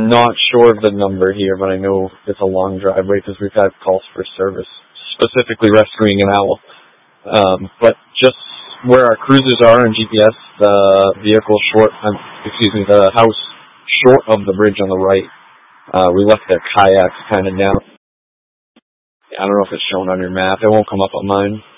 not sure of the number here, but I know it's a long driveway because we've had calls for service, specifically rescuing an owl. But just where our cruisers are in GPS, the vehicle the house short of the bridge on the right. We left their kayaks kind of down. I don't know if it's shown on your map. It won't come up on mine.